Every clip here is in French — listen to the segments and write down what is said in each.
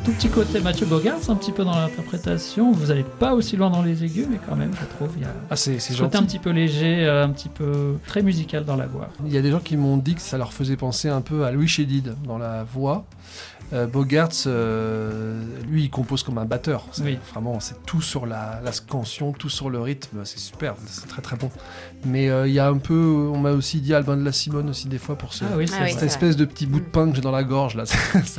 tout petit côté Mathieu Bogart, un petit peu dans l'interprétation. Vous n'allez pas aussi loin dans les aigus, mais quand même, je trouve, il y a c'est ce gentil. côté un petit peu léger, un petit peu très musical dans la voix. Il y a des gens qui m'ont dit que ça leur faisait penser un peu à Louis Chédid dans la voix. Bogart, lui, il compose comme un batteur. Vraiment, c'est tout sur la scansion, tout sur le rythme. C'est super, c'est très très bon. Mais il y a un peu, on m'a aussi dit Albin de la Simone aussi des fois pour cette espèce de petit bout de pain que j'ai dans la gorge là.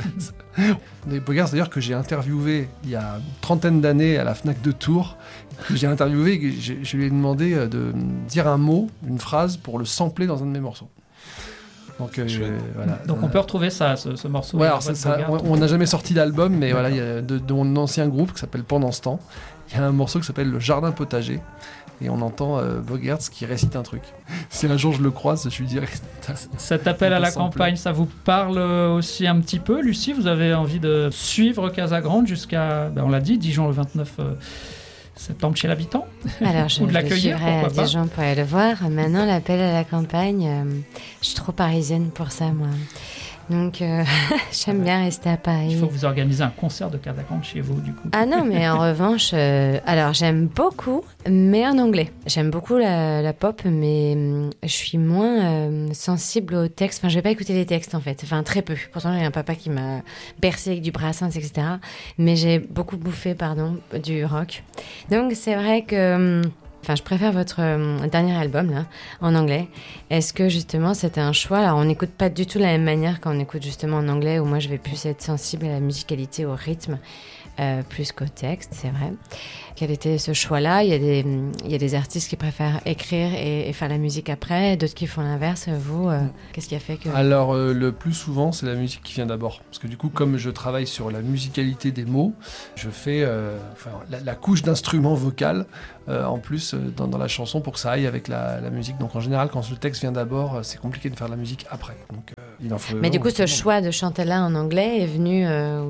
Des Bogart d'ailleurs que j'ai interviewé il y a une trentaine d'années à la Fnac de Tours. J'ai interviewé, je lui ai demandé de dire un mot, une phrase pour le sampler dans un de mes morceaux. Donc, voilà. Donc on peut retrouver ça, ce morceau. Ouais, alors on n'a jamais sorti d'album, mais voilà, il y a de mon ancien groupe qui s'appelle Pendant ce temps, il y a un morceau qui s'appelle Le Jardin Potager, et on entend Bogart qui récite un truc. Si un jour je le croise, je lui dirai. Cet appel à la campagne, ça vous parle aussi un petit peu, Lucie? Vous avez envie de suivre Casagrande jusqu'à, on l'a dit, Dijon le 29 septembre chez l'habitant. Alors je ou de l'accueillir, suivrai à Dijon pour aller le voir. Maintenant, l'appel à la campagne, je suis trop parisienne pour ça, moi. Donc, j'aime bien rester à Paris. Il faut vous organiser un concert de Casagrande chez vous, du coup. Ah non, mais en revanche, alors j'aime beaucoup, mais en anglais. J'aime beaucoup la pop, mais je suis moins sensible aux textes. Enfin, je vais pas écouter les textes, en fait. Enfin, très peu. Pourtant, j'ai un papa qui m'a bercé avec du Brassens, etc. Mais j'ai beaucoup bouffé, du rock. Donc, c'est vrai que... Enfin, je préfère votre dernier album, là, en anglais. Est-ce que, justement, c'était un choix? Alors, on n'écoute pas du tout de la même manière quand on écoute, justement, en anglais, où moi, je vais plus être sensible à la musicalité, au rythme, plus qu'au texte, c'est vrai. Quel était ce choix-là? Il y a des artistes qui préfèrent écrire et faire la musique après, d'autres qui font l'inverse. Vous, qu'est-ce qui a fait que... Alors, le plus souvent, c'est la musique qui vient d'abord. Parce que du coup, comme je travaille sur la musicalité des mots, je fais la couche d'instrument vocal en plus dans la chanson pour que ça aille avec la musique. Donc en général, quand le texte vient d'abord, c'est compliqué de faire la musique après. Donc, il en faut... Mais du coup, ce choix de chanter là en anglais est venu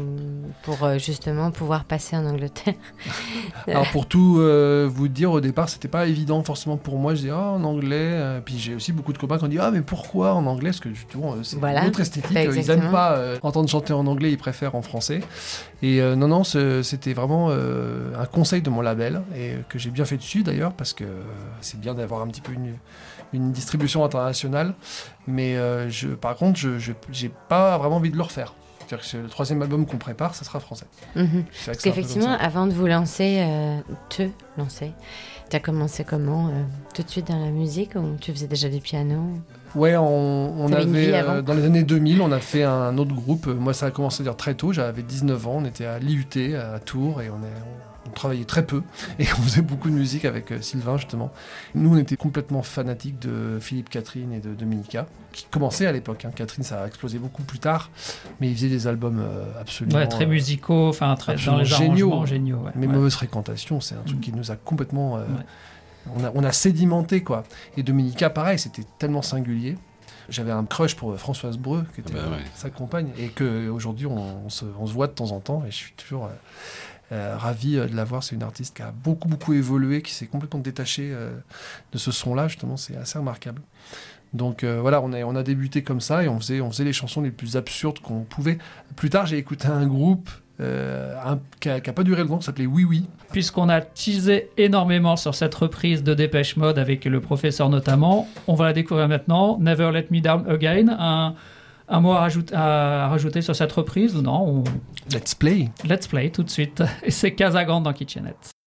pour justement pouvoir passer en Angleterre. Alors pour tout vous dire, au départ, c'était pas évident forcément pour moi. Je disais en anglais. Puis j'ai aussi beaucoup de copains qui ont dit mais pourquoi en anglais? Parce que justement, c'est une autre esthétique. Ils n'aiment pas entendre chanter en anglais, ils préfèrent en français. Et non, c'était vraiment un conseil de mon label et que j'ai bien fait dessus d'ailleurs parce que c'est bien d'avoir un petit peu une distribution internationale. Mais par contre, je j'ai pas vraiment envie de le refaire. C'est-à-dire que le troisième album qu'on prépare, ça sera français. Parce qu'effectivement, avant de vous lancer, t'as commencé comment? Tout de suite dans la musique ou tu faisais déjà du piano? Ouais, on avait, dans les années 2000, on a fait un autre groupe. Moi, ça a commencé à dire très tôt, j'avais 19 ans, on était à l'IUT, à Tours, et on travaillait très peu, et on faisait beaucoup de musique avec Sylvain, justement. Nous, on était complètement fanatiques de Philippe Catherine et de Dominica, qui commençaient à l'époque. Catherine, ça a explosé beaucoup plus tard, mais ils faisaient des albums absolument... Ouais, très musicaux, enfin, très dans les arrangements géniaux. Ouais. Mais Mauvaise Fréquentation, c'est un truc qui nous a complètement... On a sédimenté, quoi. Et Dominica, pareil, c'était tellement singulier. J'avais un crush pour Françoise Breu, qui était sa compagne, et qu'aujourd'hui, on se voit de temps en temps, et je suis toujours ravi de la voir. C'est une artiste qui a beaucoup, beaucoup évolué, qui s'est complètement détachée de ce son-là, justement, c'est assez remarquable. Donc voilà, on a débuté comme ça, et on faisait les chansons les plus absurdes qu'on pouvait. Plus tard, j'ai écouté un groupe qui n'a pas duré longtemps, qui s'appelait Oui Oui. Puisqu'on a teasé énormément sur cette reprise de Dépêche Mode avec le professeur notamment, on va la découvrir maintenant. Never Let Me Down Again. Un mot à rajouter sur cette reprise ou non? Let's play. Let's play tout de suite. Et c'est Casagrande dans Kitchenette.